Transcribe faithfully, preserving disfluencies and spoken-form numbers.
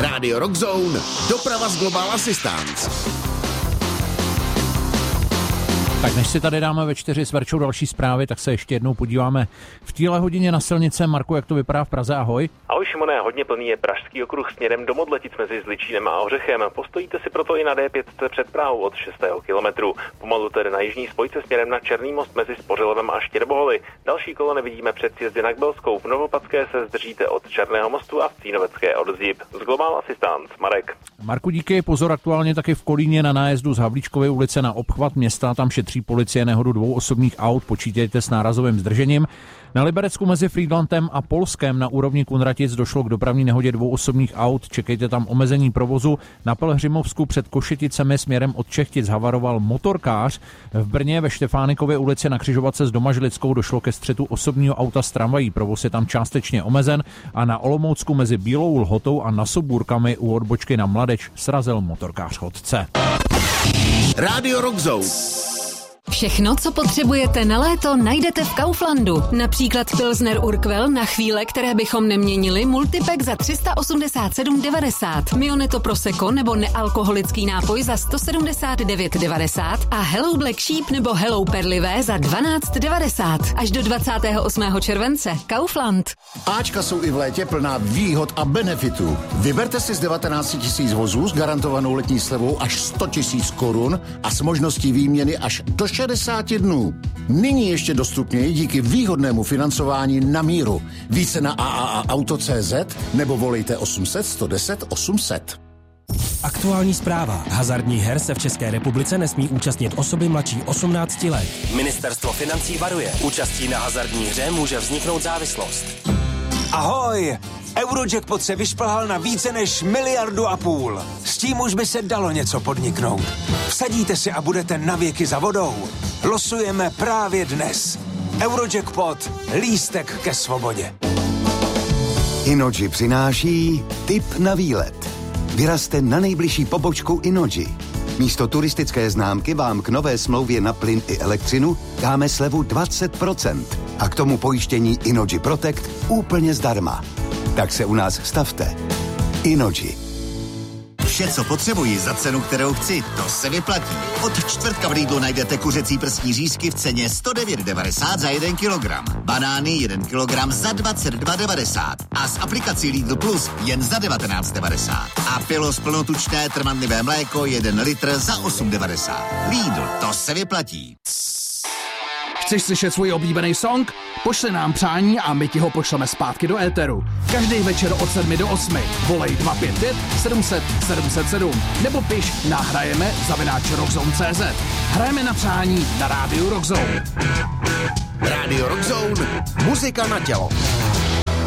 Radio Rockzone, doprava z Global Assistance. Tak než si tady dáme ve čtyři s Verčou další zprávy, tak se ještě jednou podíváme v téhle hodině na silnice. Marku, jak to vypadá v Praze? Ahoj. Ahoj Šimone, hodně plný je pražský okruh směrem do Modletic mezi Zličínem a Ořechem. Postojíte si proto i na D pět před Prahou od šestého kilometru. Pomalu tedy na jižní spojce směrem na Černý most mezi Spořilovem a Štěrboholy. Další kolony vidíme před sjezdy na Kbelskou. V Novopadské se zdržíte od Černého mostu a v Cínovecké od Zib. Z Global Assistance, Marek. Marku, díky. Pozor aktuálně taky v Kolíně na nájezdu z Havlíčkovy ulice na obchvat města. Tam šetří policie nehodu dvou osobních aut, počítejte s nárazovým zdržením. Na Liberecku mezi Frýdlantem a Polskem na úrovni Kunratic došlo k dopravní nehodě dvou osobních aut, čekejte tam omezení provozu. Na Pelhřimovsku před Košeticemi směrem od Čechtic havaroval motorkář. V Brně ve Štefánikově ulici na křižovatce s Domažlickou došlo ke střetu osobního auta s tramvají, provoz je tam částečně omezen a na Olomoucku mezi Bílou Lhotou a Nasobůrkami u odbočky na Mladeč srazil motorkář chodce. Radio Rockzone. Všechno, co potřebujete na léto, najdete v Kauflandu. Například Pilsner Urquell na chvíle, které bychom neměnili, multipack za tři sta osmdesát sedm devadesát, Mionito Prosecco nebo nealkoholický nápoj za sto sedmdesát devět devadesát a Hello Black Sheep nebo Hello Perlivé za dvanáct devadesát. Až do dvacátého osmého července. Kaufland. Ačka jsou i v létě plná výhod a benefitů. Vyberte si z devatenáct tisíc vozů s garantovanou letní slevou až sto tisíc korun a s možností výměny až do šedesát dnů. Nyní ještě dostupněji díky výhodnému financování na míru. Více na a a a auto tečka cé zet nebo volejte osm set sto deset osm set. Aktuální zpráva. Hazardních her se v České republice nesmí účastnit osoby mladší osmnácti let. Ministerstvo financí varuje. Účastí na hazardní hře může vzniknout závislost. Ahoj! Eurojackpot se vyšplhal na více než miliardu a půl. S tím už by se dalo něco podniknout. Vsadíte si a budete navěky za vodou. Losujeme právě dnes. Eurojackpot. Lístek ke svobodě. Innogy přináší tip na výlet. Vyrazte na nejbližší pobočku Innogy. Místo turistické známky vám k nové smlouvě na plyn i elektřinu dáme slevu dvacet procent a k tomu pojištění Innogy Protect úplně zdarma. Tak se u nás stavte. Innogy. Vše, co potřebuji za cenu, kterou chci, to se vyplatí. Od čtvrtka v Lidlu najdete kuřecí prsní řízky v ceně sto devět devadesát za jeden kilogram. Banány jeden kilogram za dvacet dva devadesát. A s aplikací Lidl Plus jen za devatenáct devadesát. A Pilos plnotučné trvanlivé mléko jeden litr za osm devadesát. Lidl, to se vyplatí. Chceš slyšet svůj oblíbený song? Pošli nám přání a my ti ho pošleme zpátky do éteru. Každý večer od sedmi do osmi. Volej dva pět pět sedm set sedm set sedm nebo piš na hrajeme zavináč rockzone tečka cé zet. Hrajeme na přání na rádiu Rockzone. Radio Rockzone. Muzika na tělo.